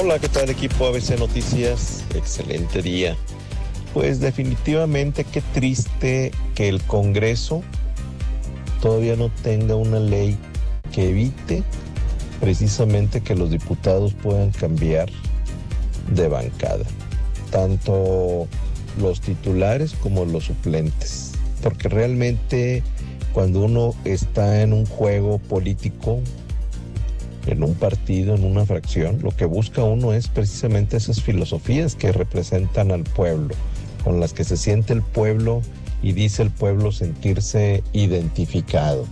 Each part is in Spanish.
Hola, ¿qué tal equipo ABC Noticias? Excelente día. Pues definitivamente qué triste que el Congreso todavía no tenga una ley que evite precisamente que los diputados puedan cambiar de bancada, tanto los titulares como los suplentes, porque realmente cuando uno está en un juego político, en un partido, en una fracción, lo que busca uno es precisamente esas filosofías que representan al pueblo, con las que se siente el pueblo y dice el pueblo sentirse identificado.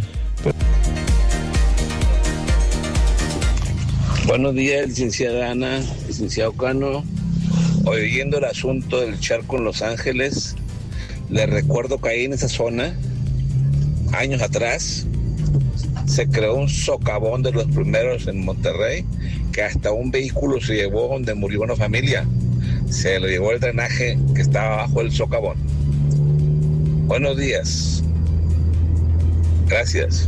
Buenos días, licenciada Ana, licenciado Cano. Oyendo el asunto del charco en Los Ángeles, les recuerdo que ahí en esa zona, años atrás, se creó un socavón de los primeros en Monterrey, que hasta un vehículo se llevó donde murió una familia. Se lo llevó el drenaje que estaba bajo el socavón. Buenos días. Gracias.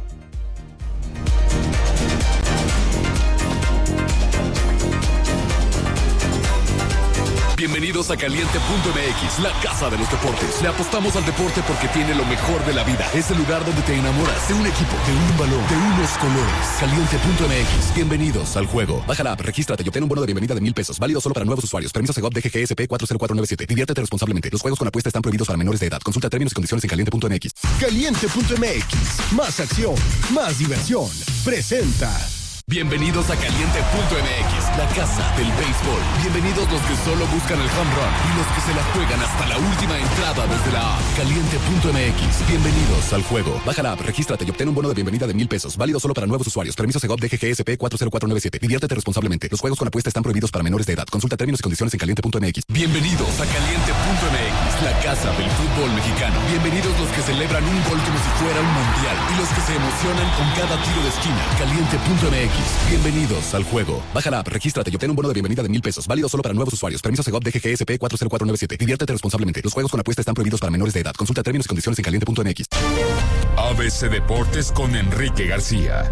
Bienvenidos a Caliente.mx, la casa de los deportes. Le apostamos al deporte porque tiene lo mejor de la vida. Es el lugar donde te enamoras de un equipo, de un balón, de unos colores. Caliente.mx, bienvenidos al juego. Baja la app, regístrate y obtén un bono de bienvenida de $1,000. Válido solo para nuevos usuarios. Permiso Segov DGGSP 40497. Diviértete responsablemente. Los juegos con apuesta están prohibidos para menores de edad. Consulta términos y condiciones en Caliente.mx. Caliente.mx, más acción, más diversión. Presenta. Bienvenidos a Caliente.mx, la casa del béisbol. Bienvenidos los que solo buscan el home run y los que se la juegan hasta la última entrada desde la app. Caliente.mx, bienvenidos al juego. Baja la app, regístrate y obtén un bono de bienvenida de $1,000. Válido solo para nuevos usuarios. Permiso Segov DGGSP 40497. Diviértete responsablemente. Los juegos con apuesta están prohibidos para menores de edad. Consulta términos y condiciones en Caliente.mx. Bienvenidos a Caliente.mx, la casa del fútbol mexicano. Bienvenidos los que celebran un gol como si fuera un mundial y los que se emocionan con cada tiro de esquina. Caliente.mx. Bienvenidos al juego. Baja la app, regístrate y obtén un bono de bienvenida de $1,000. Válido solo para nuevos usuarios. Permiso Segov DGGSP 40497. Diviértete responsablemente. Los juegos con apuesta están prohibidos para menores de edad. Consulta términos y condiciones en Caliente.mx. ABC Deportes con Enrique García.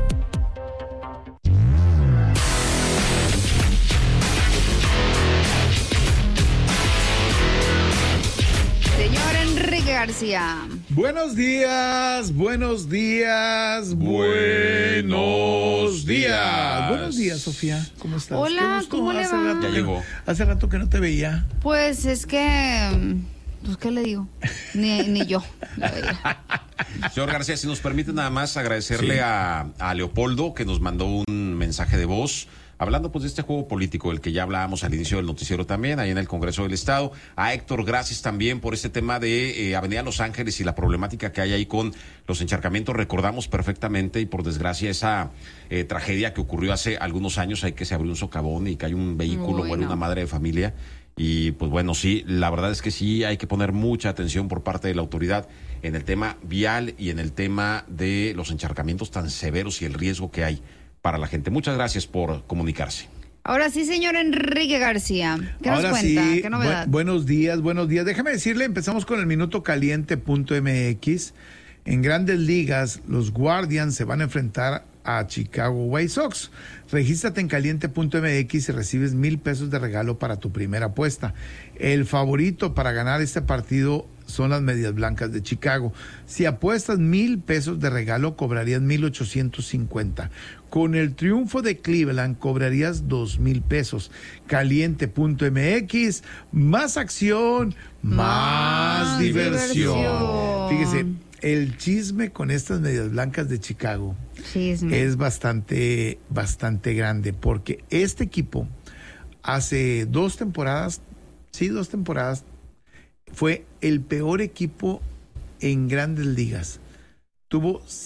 Señor Enrique García. Buenos días, buenos días, buenos días. Buenos días, Sofía. ¿Cómo estás? Hola, ¿cómo le va? Ya llegó. Hace rato que no te veía. Pues es que, pues ¿qué le digo? Ni yo la veía. Señor García, si nos permite nada más agradecerle a Leopoldo, que nos mandó un mensaje de voz, hablando pues de este juego político del que ya hablábamos al inicio del noticiero también, ahí en el Congreso del Estado. A Héctor, gracias también por este tema de Avenida Los Ángeles y la problemática que hay ahí con los encharcamientos. Recordamos perfectamente y por desgracia esa tragedia que ocurrió hace algunos años, ahí que se abrió un socavón y que hay un vehículo, muere una madre de familia. Y pues bueno, sí, la verdad es que sí hay que poner mucha atención por parte de la autoridad en el tema vial y en el tema de los encharcamientos tan severos y el riesgo que hay para la gente. Muchas gracias por comunicarse. Ahora sí, señor Enrique García. ¿Qué nos Ahora cuenta? sí, ¿Qué novedad? buenos días, buenos días. Déjame decirle, empezamos con el minuto caliente.mx. En Grandes Ligas, los Guardians se van a enfrentar a Chicago White Sox. Regístrate en caliente.mx y recibes $1,000 de regalo para tu primera apuesta. El favorito para ganar este partido son las Medias Blancas de Chicago. Si apuestas $1,000 de regalo, cobrarías 1,850. Con el triunfo de Cleveland, cobrarías $2,000. Caliente.mx, más acción, más diversión. Fíjese, el chisme con estas Medias Blancas de Chicago es bastante grande, porque este equipo hace 2 temporadas, fue el peor equipo en Grandes Ligas. Tuvo